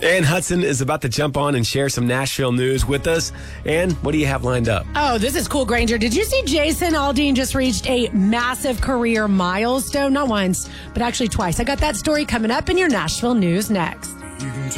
Ann Hudson is about to jump on and share some Nashville news with us. Ann, what do you have lined up? Oh, this is cool, Granger. Did you see Jason Aldean just reached a massive career milestone? Not once, but actually twice. I got that story coming up in your Nashville news next.